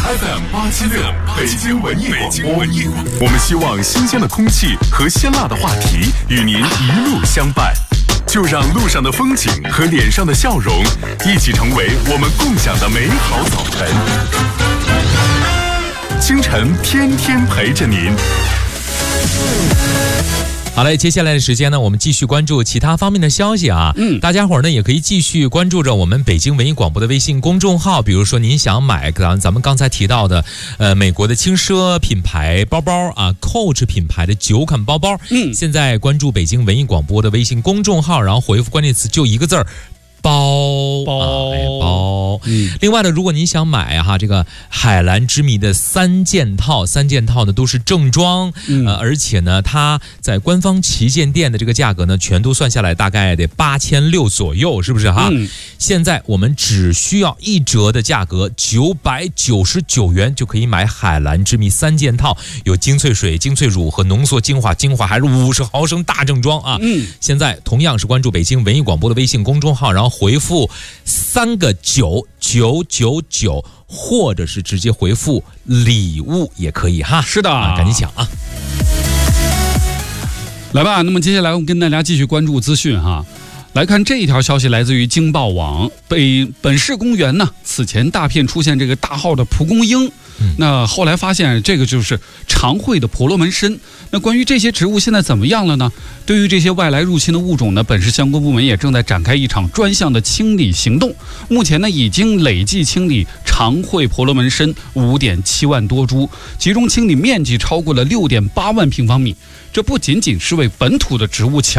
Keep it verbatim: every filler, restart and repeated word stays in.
F M 八七六北京文艺广播，我们希望新鲜的空气和鲜辣的话题与您一路相伴，就让路上的风景和脸上的笑容一起成为我们共享的美好早晨。清晨天天陪着您。 好嘞，接下来的时间呢，我们继续关注其他方面的消息啊。嗯，大家伙儿呢也可以继续关注着我们北京文艺广播的微信公众号，比如说您想买咱咱们刚才提到的，呃，美国的轻奢品牌包包啊 ，Coach 品牌的九款包包。嗯，现在关注北京文艺广播的微信公众号，然后回复关键词就一个字儿。包包、啊哎、包、嗯，另外呢，如果您想买哈这个海蓝之谜的三件套，三件套呢都是正装，嗯、呃，而且呢，它在官方旗舰店的这个价格呢，全都算下来大概得八千六左右，是不是哈？嗯、现在我们只需要一折的价格，九百九十九元就可以买海蓝之谜三件套，有精粹水、精粹乳和浓缩精华，精华还是五十毫升大正装啊！嗯，现在同样是关注北京文艺广播的微信公众号，然后回复三个九九九九，或者是直接回复礼物也可以哈。 是的， 啊、赶紧抢啊！ 来吧，那么接下来我们跟大家继续关注资讯哈。来看这一条消息，来自于京报网，北本市公园呢，此前大片出现这个大号的蒲公英。那后来发现这个就是长喙的婆罗门参。那关于这些植物现在怎么样了呢？对于这些外来入侵的物种呢，本市相关部门也正在展开一场专项的清理行动。目前呢，已经累计清理长喙婆罗门参 五点七万多株，其中清理面积超过了 六点八万平方米。这不仅仅是为本土的植物强